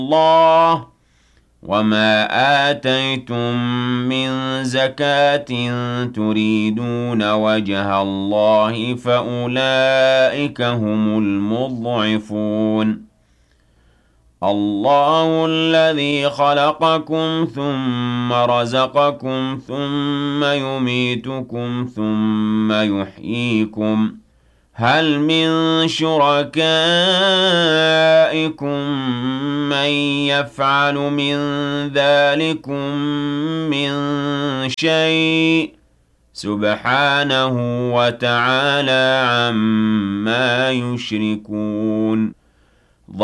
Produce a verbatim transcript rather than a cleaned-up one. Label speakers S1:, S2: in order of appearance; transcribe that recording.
S1: اللَّهِ وَمَا آتَيْتُم مِّن زَكَاةٍ تُرِيدُونَ وَجْهَ اللَّهِ فَأُولَٰئِكَ هُمُ الْمُضْعِفُونَ اللَّهُ الَّذِي خَلَقَكُمْ ثُمَّ رَزَقَكُمْ ثُمَّ يُمِيتُكُمْ ثُمَّ يُحْيِيكُمْ هَلْ مِن شُرَكَائِكُم مَّن يَفْعَلُ مِن ذَٰلِكُم مِّن شَيْءٍ ۚ سُبْحَانَهُ وَتَعَالَىٰ عَمَّا يُشْرِكُونَ